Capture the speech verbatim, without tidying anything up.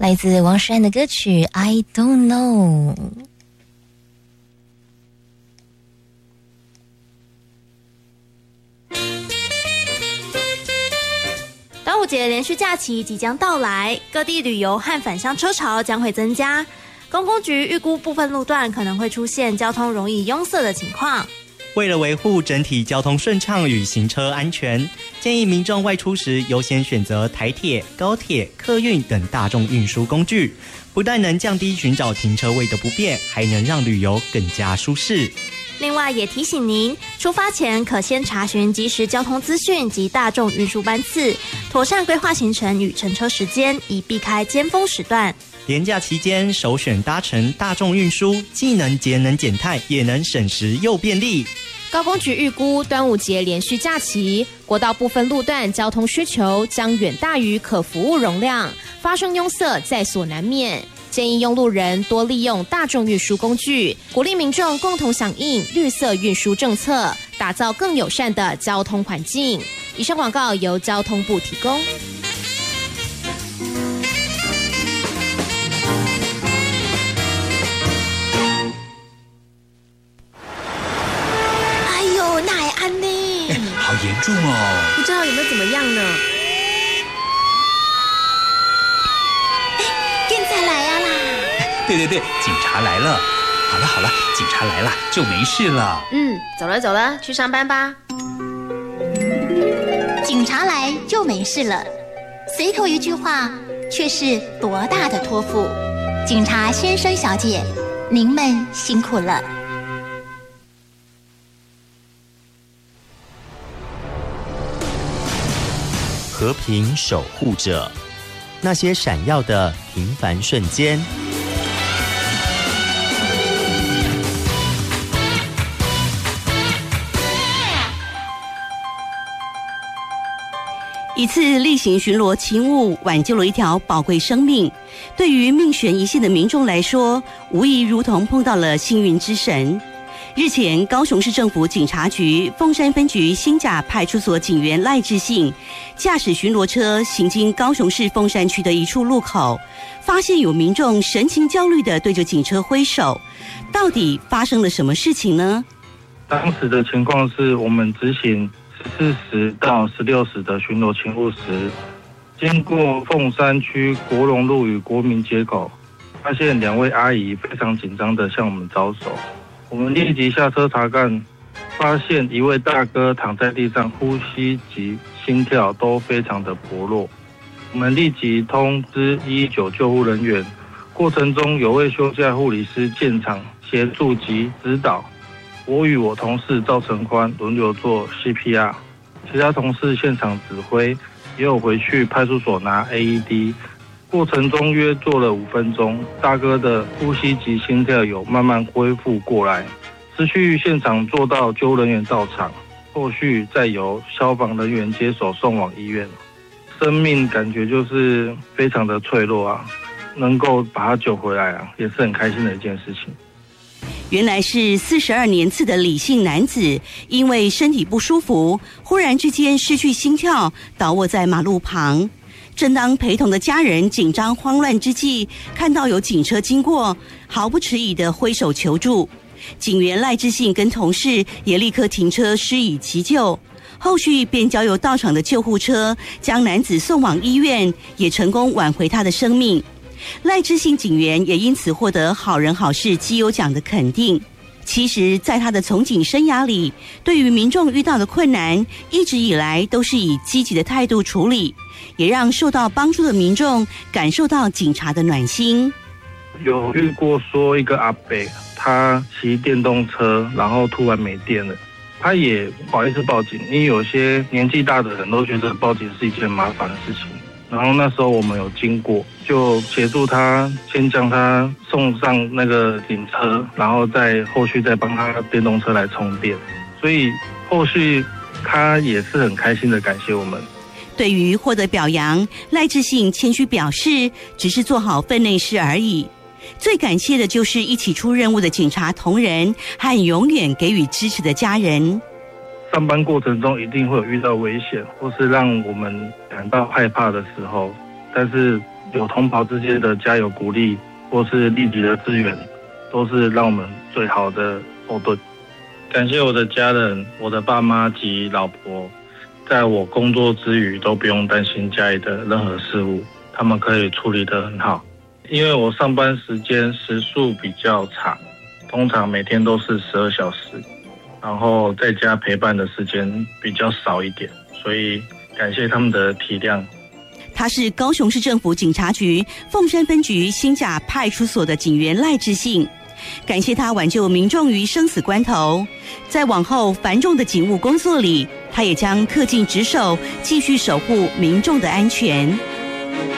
来自王诗安的歌曲 I Don't Know。 端午节连续假期即将到来，各地旅游和返乡车潮将会增加。公公局预估部分路段可能会出现交通容易拥塞的情况。 为了维护整体交通顺畅与行车安全，建议民众外出时优先选择台铁、高铁、客运等大众运输工具，不但能降低寻找停车位的不便，还能让旅游更加舒适。 另外也提醒您，出发前可先查询即时交通资讯及大众运输班次，妥善规划行程与乘车时间，以避开尖峰时段。 连假期间首选搭乘大众运输，既能节能减碳，也能省时又便利。 高公局预估端午节连续假期，国道部分路段交通需求将远大于可服务容量，发生拥塞在所难免。建议用路人多利用大众运输工具，鼓励民众共同响应绿色运输政策，打造更友善的交通环境。以上广告由交通部提供。 哎呦，那还安呢？ 哎，好严重哦！ 不知道有没有怎么样呢？ 对对对，警察来了！好了好了，警察来了就没事了。 嗯，走了走了，去上班吧。 警察来就没事了，随口一句话，却是多大的托付。警察先生小姐，您们辛苦了。 和平守护者，那些闪耀的平凡瞬间。 一次例行巡逻勤务，挽救了一条宝贵生命。对于命悬一线的民众来说，无疑如同碰到了幸运之神。日前，高雄市政府警察局凤山分局新甲派出所警员赖志信驾驶巡逻车行经高雄市凤山区的一处路口，发现有民众神情焦虑地对着警车挥手。到底发生了什么事情呢？ 当时的情况是我们执行四十到十六时的巡逻勤务时，经过凤山区国荣路与国民街口，发现两位阿姨非常紧张地向我们招手。我们立即下车查看，发现一位大哥躺在地上，呼吸及心跳都非常的薄弱。我们立即通知一一九救护人员，过程中有位休假护理师现场协助及指导。我与我同事赵成宽轮流做 C P R， 其他同事现场指挥，也有回去派出所拿 A E D。过程中约做了五分钟，大哥的呼吸及心跳有慢慢恢复过来。持续现场做到救护人员到场，后续再由消防人员接手送往医院。生命感觉就是非常的脆弱啊，能够把他救回来啊，也是很开心的一件事情。 原来是四十二年次的李姓男子，因为身体不舒服，忽然之间失去心跳，倒卧在马路旁。正当陪同的家人紧张慌乱之际，看到有警车经过，毫不迟疑地挥手求助。警员赖志信跟同事也立刻停车施以急救，后续便交由到场的救护车将男子送往医院，也成功挽回他的生命。赖志信警员也因此获得好人好事绩优奖的肯定。其实在他的从警生涯里，对于民众遇到的困难，一直以来都是以积极的态度处理，也让受到帮助的民众感受到警察的暖心。 有遇过说一个阿伯，他骑电动车，然后突然没电了，他也不好意思报警，因为有些年纪大的人都觉得报警是一件麻烦的事情。然后那时候我们有经过，就协助他先将他送上那个警车，然后再后续再帮他电动车来充电。所以后续他也是很开心的感谢我们。 对于获得表扬，赖志信谦虚表示，只是做好分内事而已。最感谢的就是一起出任务的警察同仁和永远给予支持的家人。 上班过程中一定会有遇到危险或是让我们感到害怕的时候，但是有同袍之间的加油鼓励，或是立即的支援，都是让我们最好的后盾。感谢我的家人，我的爸妈及老婆，在我工作之余都不用担心家里的任何事务，他们可以处理得很好。因为我上班时间时数比较长，通常每天都是十二小时，然后在家陪伴的时间比较少一点，所以感谢他们的体谅。 他是高雄市政府警察局凤山分局新甲派出所的警员赖志信，感谢他挽救民众于生死关头。在往后繁重的警务工作里，他也将恪尽职守，继续守护民众的安全。